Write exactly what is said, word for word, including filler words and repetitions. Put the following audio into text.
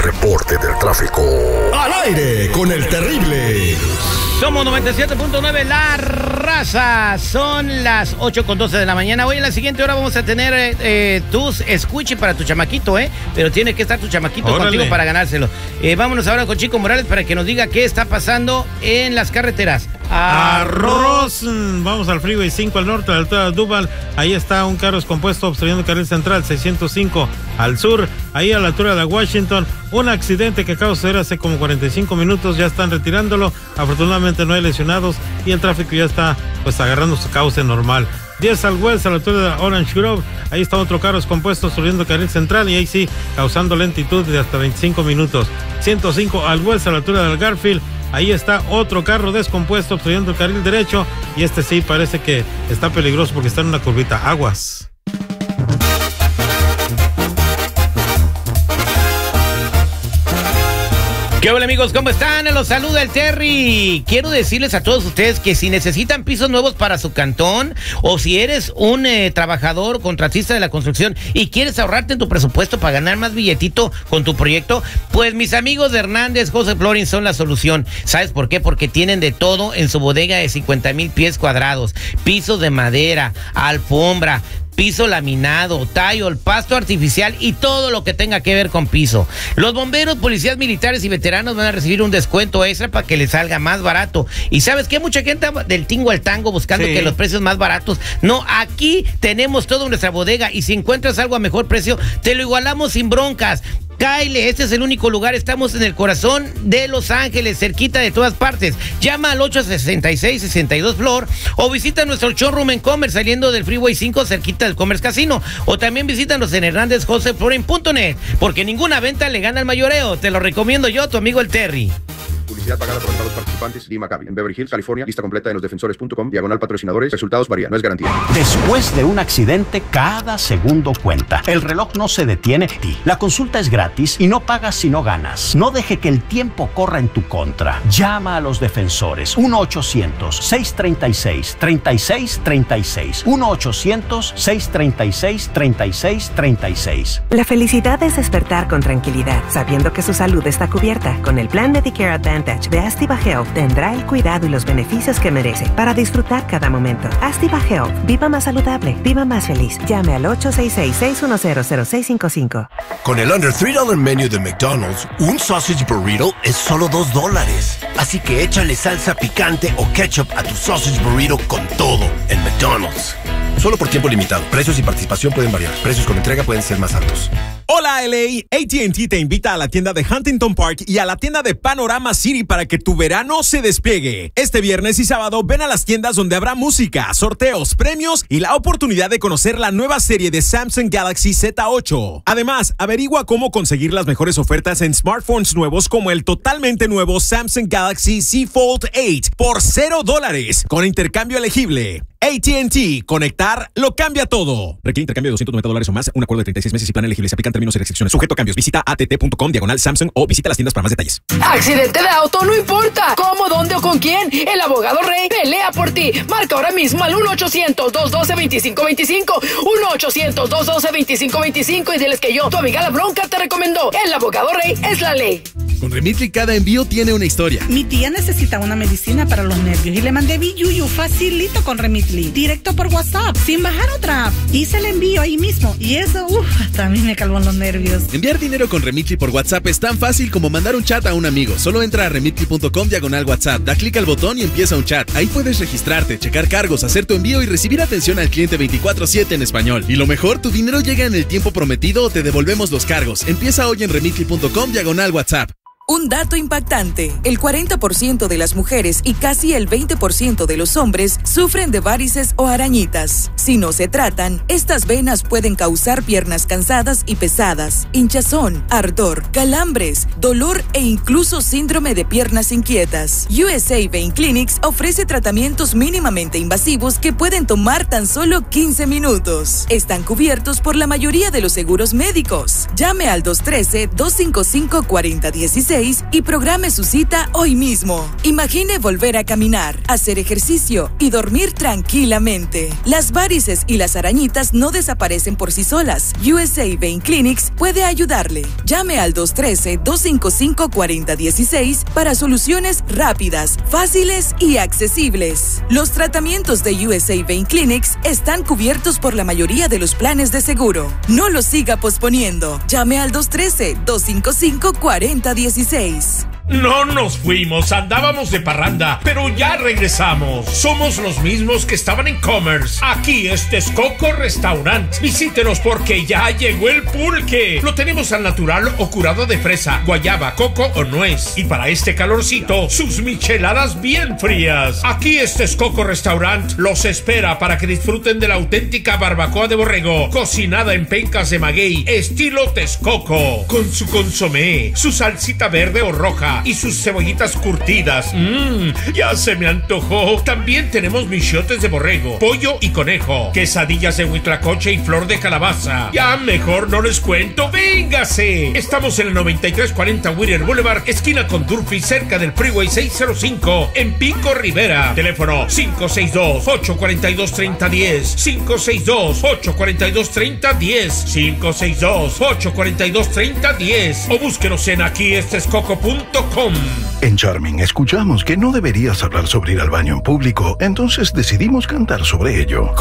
reporte del tráfico. Al aire con el terrible. Somos noventa y siete punto nueve La Raza. Son las ocho con doce de la mañana. Hoy en la siguiente hora vamos a tener eh, eh, tus escuche para tu chamaquito, ¿eh? Pero tiene que estar tu chamaquito Órale. contigo para ganárselo. Eh, vámonos ahora con Chico Morales para que nos diga qué está pasando en las carreteras. Arroz. Vamos al Freeway cinco al norte, a la altura de Duval. Ahí está un carro descompuesto obstruyendo el carril central. seiscientos cinco al sur. Ahí a la altura de Washington. Un accidente que acaba de suceder hace como cuarenta y cinco minutos. Ya están retirándolo. Afortunadamente no hay lesionados y el tráfico ya está pues agarrando su cauce normal. diez al west, a la altura de Orange Grove. Ahí está otro carro descompuesto subiendo el carril central y ahí sí, causando lentitud de hasta veinticinco minutos. ciento cinco al west, a la altura del Garfield. Ahí está otro carro descompuesto obstruyendo el carril derecho y este sí parece que está peligroso porque está en una curvita. Aguas. ¿Qué hola amigos? ¿Cómo están? Los saluda el Terry. Quiero decirles a todos ustedes que si necesitan pisos nuevos para su cantón o si eres un eh, trabajador contratista de la construcción y quieres ahorrarte en tu presupuesto para ganar más billetito con tu proyecto, pues mis amigos de Hernández José Flooring son la solución. ¿Sabes por qué? Porque tienen de todo en su bodega de cincuenta mil pies cuadrados, pisos de madera, alfombra, piso laminado, tile, pasto artificial y todo lo que tenga que ver con piso. Los bomberos, policías militares y veteranos van a recibir un descuento extra para que les salga más barato. Y ¿sabes qué? Mucha gente del tingo al tango buscando sí. que los precios más baratos. No, aquí tenemos todo en nuestra bodega y si encuentras algo a mejor precio, te lo igualamos sin broncas. Kyle, este es el único lugar, estamos en el corazón de Los Ángeles, cerquita de todas partes. Llama al ocho sesenta y seis, sesenta y dos Flor o visita nuestro showroom en Commerce saliendo del Freeway cinco cerquita del Commerce Casino o también visítanos en Hernández José Flooring punto net porque ninguna venta le gana al mayoreo. Te lo recomiendo yo, tu amigo el Terry. Publicidad pagada por estados participantes. Lee Maccabi. En Beverly Hills, California. Lista completa en los defensores punto com. Diagonal patrocinadores. Resultados varían. No es garantía. Después de un accidente, cada segundo cuenta. El reloj no se detiene. La consulta es gratis y no pagas si no ganas. No deje que el tiempo corra en tu contra. Llama a los defensores. uno ochocientos, seiscientos treinta y seis, treinta y seis treinta y seis. uno ochocientos, seiscientos treinta y seis, treinta y seis treinta y seis. La felicidad es despertar con tranquilidad, sabiendo que su salud está cubierta. Con el plan Medicare Advantage de Astiva Health tendrá el cuidado y los beneficios que merece para disfrutar cada momento. Astiva Health. Viva más saludable. Viva más feliz. Llame al ocho seis seis, seis uno cero, cero seis cinco cinco. Con el Under tres dólares Menu de McDonald's, un sausage burrito es solo dos dólares. Así que échale salsa picante o ketchup a tu sausage burrito con todo en McDonald's. Solo por tiempo limitado. Precios y participación pueden variar. Precios con entrega pueden ser más altos. Hola L A, A T and T te invita a la tienda de Huntington Park y a la tienda de Panorama City para que tu verano se despliegue. Este viernes y sábado ven a las tiendas donde habrá música, sorteos, premios y la oportunidad de conocer la nueva serie de Samsung Galaxy Z ocho. Además, averigua cómo conseguir las mejores ofertas en smartphones nuevos como el totalmente nuevo Samsung Galaxy Z Fold ocho por cero dólares con intercambio elegible. A T and T, conectar lo cambia todo. Requiere intercambio de doscientos noventa dólares o más, un acuerdo de treinta y seis meses y plan elegible. Se aplican términos y restricciones. Sujeto a cambios. Visita A T T punto com, diagonal Samsung o visita las tiendas para más detalles. Accidente de auto, no importa cómo, dónde o con quién. El abogado Rey pelea por ti. Marca ahora mismo al uno ochocientos, dos uno dos, dos cinco dos cinco. uno ochocientos, dos uno dos, dos cinco dos cinco y diles que yo, tu amiga La Bronca, te recomendó. El abogado Rey es la ley. Con Remitly cada envío tiene una historia. Mi tía necesita una medicina para los nervios y le mandé Biyuyu facilito con Remitly. Directo por WhatsApp, sin bajar otra app. Hice el envío ahí mismo y eso, uff, hasta a mí me calmó los nervios. Enviar dinero con Remitly por WhatsApp es tan fácil como mandar un chat a un amigo. Solo entra a remitly punto com diagonal WhatsApp, da clic al botón y empieza un chat. Ahí puedes registrarte, checar cargos, hacer tu envío y recibir atención al cliente veinticuatro siete en español. Y lo mejor, tu dinero llega en el tiempo prometido o te devolvemos los cargos. Empieza hoy en remitly punto com diagonal WhatsApp. Un dato impactante, el cuarenta por ciento de las mujeres y casi el veinte por ciento de los hombres sufren de varices o arañitas. Si no se tratan, estas venas pueden causar piernas cansadas y pesadas, hinchazón, ardor, calambres, dolor e incluso síndrome de piernas inquietas. U S A Vein Clinics ofrece tratamientos mínimamente invasivos que pueden tomar tan solo quince minutos. Están cubiertos por la mayoría de los seguros médicos. Llame al dos uno tres, dos cinco cinco, cuatro cero uno seis dieciséis y programe su cita hoy mismo. Imagine volver a caminar, hacer ejercicio y dormir tranquilamente. Las varices y las arañitas no desaparecen por sí solas. U S A Vein Clinics puede ayudarle. Llame al dos uno tres, dos cinco cinco, cuatro cero uno seis para soluciones rápidas, fáciles y accesibles. Los tratamientos de U S A Vein Clinics están cubiertos por la mayoría de los planes de seguro. No los siga posponiendo. Llame al dos uno tres, dos cinco cinco, cuatro cero uno seis. No nos fuimos, andábamos de parranda, pero ya regresamos. Somos los mismos que estaban en Commerce. Aquí es Texcoco Restaurant. Visítenos porque ya llegó el pulque. Lo tenemos al natural o curado de fresa, guayaba, coco o nuez. Y para este calorcito, sus micheladas bien frías. Aquí es Texcoco Restaurant. Los espera para que disfruten de la auténtica barbacoa de borrego, cocinada en pencas de maguey, estilo Texcoco, con su consomé, su salsita verde o roja y sus cebollitas curtidas. Mmm, ya se me antojó. También tenemos michiotes de borrego, pollo y conejo, quesadillas de huitlacoche y flor de calabaza. Ya mejor no les cuento. ¡Véngase! Estamos en el noventa y tres cuarenta Whittier Boulevard, esquina con Durfee, cerca del Freeway seiscientos cinco, en Pico Rivera. Teléfono cinco seis dos, ocho cuatro dos, tres cero uno cero, cinco seis dos, ocho cuatro dos, tres cero uno cero, cinco seis dos, ocho cuatro dos, tres cero uno cero o búsquenos en aquí es texcoco punto com. En Charming escuchamos que no deberías hablar sobre ir al baño en público, entonces decidimos cantar sobre ello.